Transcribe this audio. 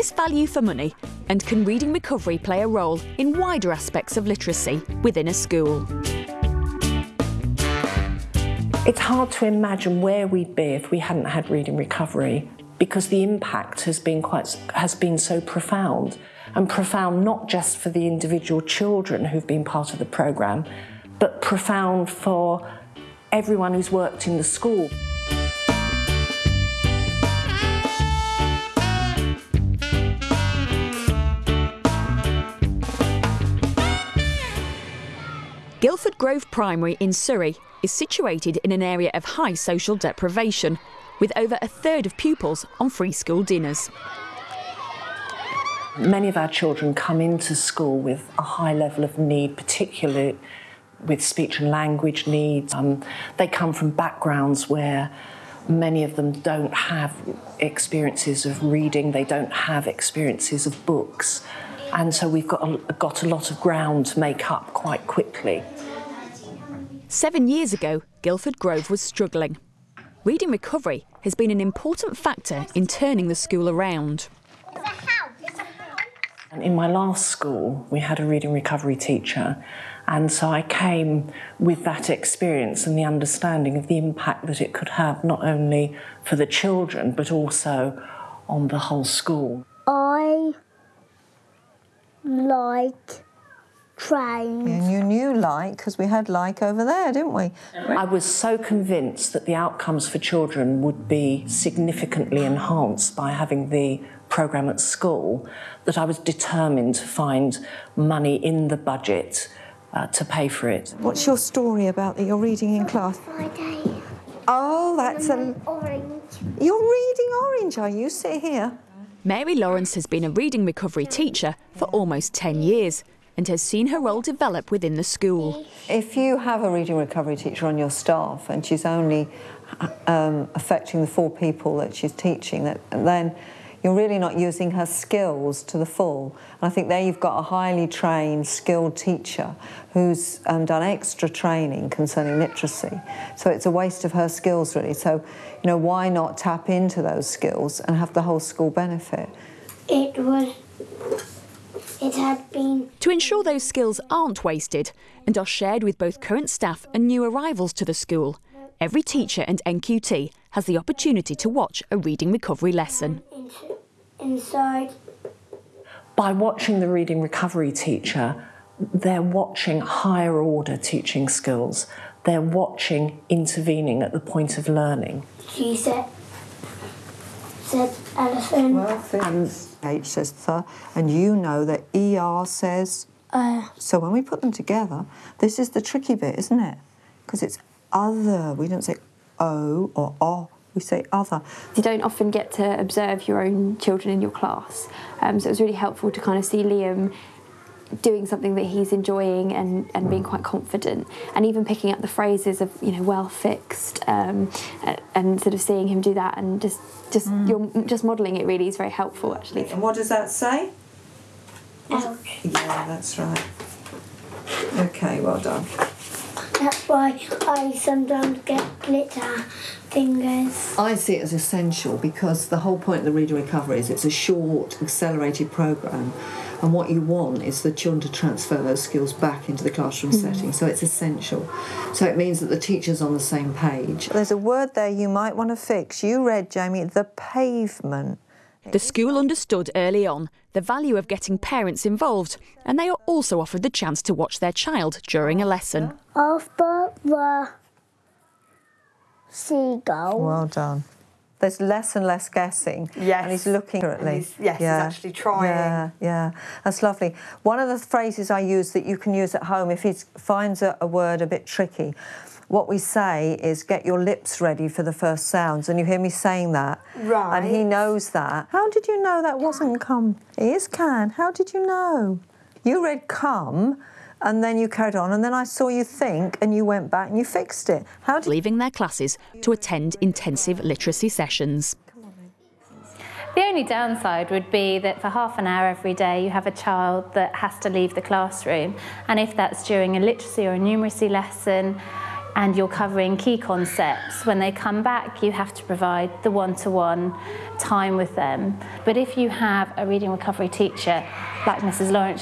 this value for money, and can reading recovery play a role in wider aspects of literacy within a school? It's hard to imagine where we'd be if we hadn't had reading recovery, because the impact has been so profound, and profound not just for the individual children who've been part of the programme, but profound for everyone who's worked in the school. Guildford Grove Primary in Surrey is situated in an area of high social deprivation, with over a third of pupils on free school dinners. Many of our children come into school with a high level of need, particularly with speech and language needs. They come from backgrounds where many of them don't have experiences of reading, they don't have experiences of books. And so we've got a lot of ground to make up quite quickly. 7 years ago, Guildford Grove was struggling. Reading recovery has been an important factor in turning the school around. And in my last school, we had a reading recovery teacher, and so I came with that experience and the understanding of the impact that it could have, not only for the children, but also on the whole school. I like trains. And you knew like, because we had like over there, didn't we? I was so convinced that the outcomes for children would be significantly enhanced by having the programme at school that I was determined to find money in the budget to pay for it. What's your story about that you're reading in class? Friday. Oh, that's an orange. You're reading Orange, are you? Sit here. Mary Lawrence has been a reading recovery teacher for almost 10 years and has seen her role develop within the school. If you have a reading recovery teacher on your staff and she's only affecting the 4 people that she's teaching, then you're really not using her skills to the full. And I think there you've got a highly trained, skilled teacher who's done extra training concerning literacy. So it's a waste of her skills, really. So, you know, why not tap into those skills and have the whole school benefit? It had been... To ensure those skills aren't wasted and are shared with both current staff and new arrivals to the school, every teacher and NQT has the opportunity to watch a reading recovery lesson. Inside. By watching the reading recovery teacher, they're watching higher order teaching skills. They're watching intervening at the point of learning. She said elephant. Well, H says th, and you know that ER says... So when we put them together, this is the tricky bit, isn't it? Because it's other. We don't say O or O. We say other. You don't often get to observe your own children in your class, so it was really helpful to kind of see Liam doing something that he's enjoying and being quite confident, and even picking up the phrases of, you know, well fixed, and sort of seeing him do that, and you're just modelling it really is very helpful, actually. And what does that say? Elk. Yeah, that's right. Okay, well done. That's why I sometimes get glitter fingers. I see it as essential because the whole point of the reading recovery is it's a short, accelerated programme, and what you want is the children to transfer those skills back into the classroom setting, so it's essential. So it means that the teacher's on the same page. There's a word there you might want to fix. You read, Jamie, the pavement. The school understood early on the value of getting parents involved, and they are also offered the chance to watch their child during a lesson. After the seagull. Well done. There's less and less guessing. Yes. And he's looking accurately. He's actually trying. Yeah, that's lovely. One of the phrases I use that you can use at home if he finds a word a bit tricky, what we say is get your lips ready for the first sounds, and you hear me saying that. Right. And he knows that. How did you know that wasn't come? It is can. How did you know? You read come, and then you carried on, and then I saw you think, and you went back and you fixed it. How did... Leaving their classes to attend intensive literacy sessions. The only downside would be that for half an hour every day you have a child that has to leave the classroom, and if that's during a literacy or a numeracy lesson, and you're covering key concepts. When they come back, you have to provide the one-to-one time with them. But if you have a reading recovery teacher like Mrs. Lawrence,